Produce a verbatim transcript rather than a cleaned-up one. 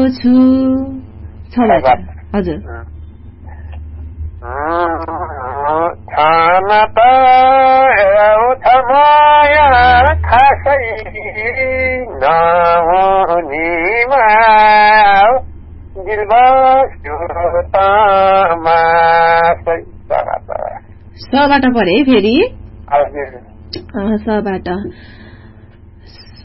छु छबाट हजुर छाना त एउटा माया खासै नहुनीमा दिल बस्यो तमासै सबाट परे फेरि हजुर सबाट